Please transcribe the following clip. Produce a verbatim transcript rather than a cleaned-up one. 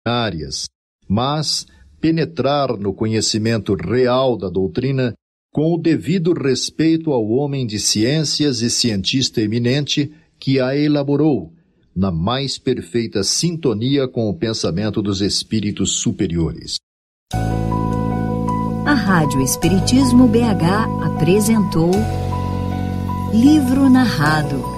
áreas, mas penetrar no conhecimento real da doutrina com o devido respeito ao homem de ciências e cientista eminente que a elaborou, na mais perfeita sintonia com o pensamento dos espíritos superiores. A Rádio Espiritismo B H apresentou Livro Narrado.